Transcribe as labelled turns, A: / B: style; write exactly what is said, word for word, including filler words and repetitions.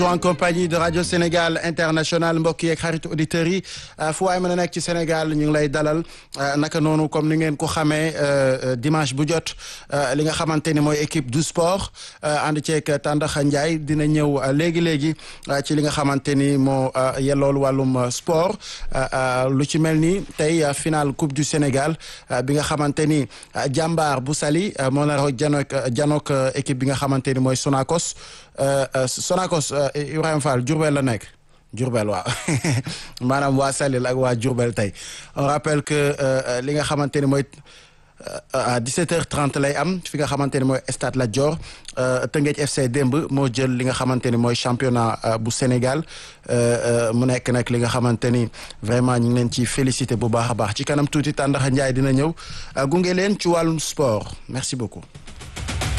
A: en compagnie de Radio Sénégal International mbokk yeeg xaritu auditeurs yi fu waay mën a nekk ci Sénégal ñu ngi lay dalal naka noonu comme ni ngeen ko xamee dimanche bu jot li nga xamante ni mooy équipe du sport ànd ceeg Tandakha Ndiaye dina ñëw léegi léegi ci li nga xamante ni moo yellool wàllum sport lu ci mel ni tey finale coupe du Sénégal bi nga xamante ni jàmbaar bu Saly moo nar a janook janook équipe bi nga xamante ni mooy Sonacos Sonacos Ibrahima Fall Diourbel la nekk Diourbel waaw maanaam waa Saly ak waa Diourbel tey on rappelle que li nga xamante ni mooy à dix-sept heures trente lay am fi nga xamante ni mooy stade Lat Dior Teungueth F C démb moo jël li nga xamante ni mooy championnat bu Sénégal mu nekk nag li nga xamante ni vraiment ñu ngi leen ci félicité bu baax a baax ci kanam tuuti Tandakha Ndiaye dina ñëw gunge leen ci wàllum sport merci beaucoup.